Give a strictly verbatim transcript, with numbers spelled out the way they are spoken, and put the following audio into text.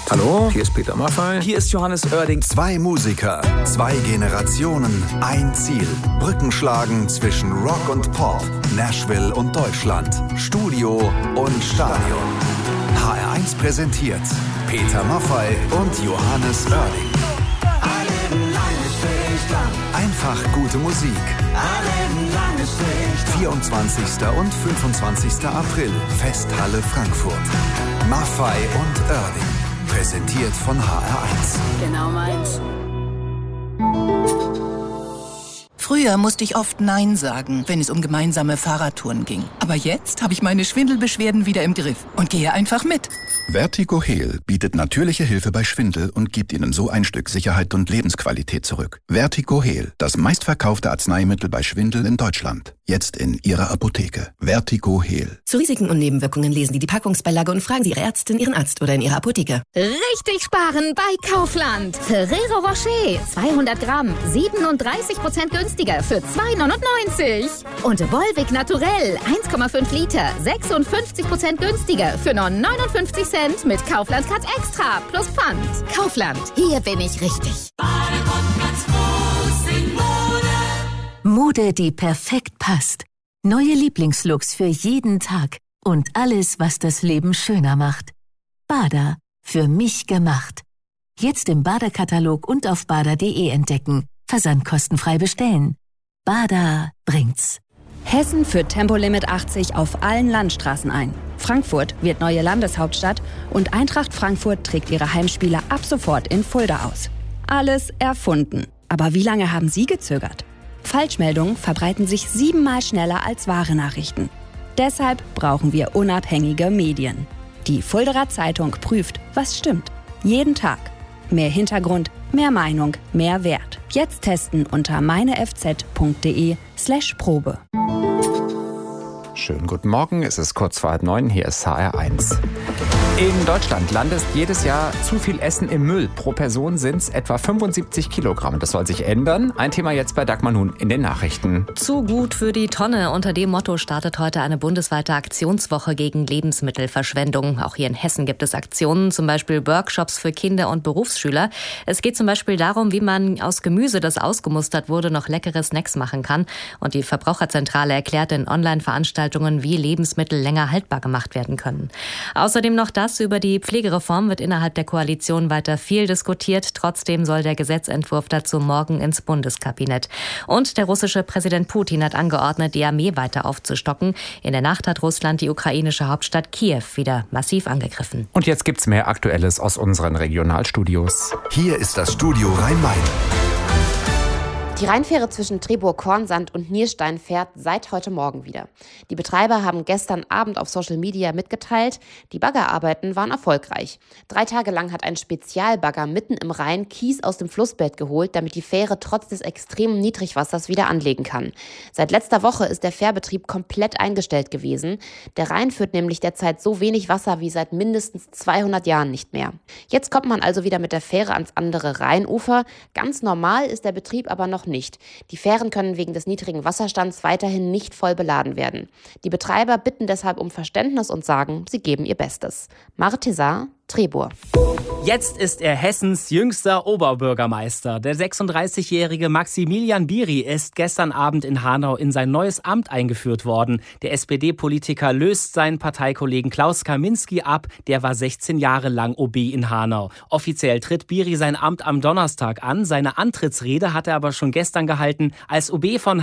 Hallo, hier ist Peter Maffay. Hier ist Johannes Oerding. Zwei Musiker, zwei Generationen, ein Ziel. Brücken schlagen zwischen Rock und Pop, Nashville und Deutschland, Studio und Stadion. H R eins präsentiert Peter Maffay und Johannes Oerding. Einfach gute Musik. vierundzwanzigster und fünfundzwanzigster April, Festhalle Frankfurt. Maffay und Oerding. Präsentiert von H R eins. Genau meins. Früher musste ich oft Nein sagen, wenn es um gemeinsame Fahrradtouren ging. Aber jetzt habe ich meine Schwindelbeschwerden wieder im Griff und gehe einfach mit. Vertigo Heal bietet natürliche Hilfe bei Schwindel und gibt Ihnen so ein Stück Sicherheit und Lebensqualität zurück. Vertigo Heal, das meistverkaufte Arzneimittel bei Schwindel in Deutschland. Jetzt in Ihrer Apotheke. Vertigo Heal. Zu Risiken und Nebenwirkungen lesen Sie die Packungsbeilage und fragen Sie Ihre Ärztin, Ihren Arzt oder in Ihrer Apotheke. Richtig sparen bei Kaufland. Ferrero Rocher, zweihundert Gramm, siebenunddreißig Prozent günstiger für zwei neunundneunzig. Und Volvic Naturell, eins Komma fünf Liter, sechsundfünfzig Prozent günstiger für nur neunundfünfzig Cent mit Kaufland Cut Extra plus Pfand. Kaufland, hier bin ich richtig. Mode, die perfekt passt. Neue Lieblingslooks für jeden Tag. Und alles, was das Leben schöner macht. Bada, für mich gemacht. Jetzt im Bada-Katalog und auf bada punkt de entdecken. Versandkostenfrei bestellen. Bada bringt's. Hessen führt Tempolimit achtzig auf allen Landstraßen ein. Frankfurt wird neue Landeshauptstadt und Eintracht Frankfurt trägt ihre Heimspiele ab sofort in Fulda aus. Alles erfunden. Aber wie lange haben Sie gezögert? Falschmeldungen verbreiten sich siebenmal schneller als wahre Nachrichten. Deshalb brauchen wir unabhängige Medien. Die Fuldaer Zeitung prüft, was stimmt. Jeden Tag. Mehr Hintergrund, mehr Meinung, mehr Wert. Jetzt testen unter meinefz.de slash Probe. Schönen guten Morgen, es ist kurz vor halb neun, hier ist H R eins. In Deutschland landet jedes Jahr zu viel Essen im Müll. Pro Person sind es etwa fünfundsiebzig Kilogramm. Das soll sich ändern. Ein Thema jetzt bei Dagmar Nun in den Nachrichten. Zu gut für die Tonne. Unter dem Motto startet heute eine bundesweite Aktionswoche gegen Lebensmittelverschwendung. Auch hier in Hessen gibt es Aktionen, zum Beispiel Workshops für Kinder und Berufsschüler. Es geht zum Beispiel darum, wie man aus Gemüse, das ausgemustert wurde, noch leckere Snacks machen kann. Und die Verbraucherzentrale erklärt in Online-Veranstaltungen, wie Lebensmittel länger haltbar gemacht werden können. Außerdem noch das: Über die Pflegereform wird innerhalb der Koalition weiter viel diskutiert. Trotzdem soll der Gesetzentwurf dazu morgen ins Bundeskabinett. Und der russische Präsident Putin hat angeordnet, die Armee weiter aufzustocken. In der Nacht hat Russland die ukrainische Hauptstadt Kiew wieder massiv angegriffen. Und jetzt gibt's mehr Aktuelles aus unseren Regionalstudios. Hier ist das Studio Rhein-Main. Die Rheinfähre zwischen Trebour-Kornsand und Nierstein fährt seit heute Morgen wieder. Die Betreiber haben gestern Abend auf Social Media mitgeteilt, die Baggerarbeiten waren erfolgreich. Drei Tage lang hat ein Spezialbagger mitten im Rhein Kies aus dem Flussbett geholt, damit die Fähre trotz des extremen Niedrigwassers wieder anlegen kann. Seit letzter Woche ist der Fährbetrieb komplett eingestellt gewesen. Der Rhein führt nämlich derzeit so wenig Wasser wie seit mindestens zweihundert Jahren nicht mehr. Jetzt kommt man also wieder mit der Fähre ans andere Rheinufer. Ganz normal ist der Betrieb aber noch nicht. Die Fähren können wegen des niedrigen Wasserstands weiterhin nicht voll beladen werden. Die Betreiber bitten deshalb um Verständnis und sagen, sie geben ihr Bestes. Martesar, Trebour. Jetzt ist er Hessens jüngster Oberbürgermeister. Der sechsunddreißigjährige Maximilian Biri ist gestern Abend in Hanau in sein neues Amt eingeführt worden. Der S P D-Politiker löst seinen Parteikollegen Klaus Kaminski ab. Der war sechzehn Jahre lang O B in Hanau. Offiziell tritt Biri sein Amt am Donnerstag an. Seine Antrittsrede hat er aber schon gestern gehalten. Als O B von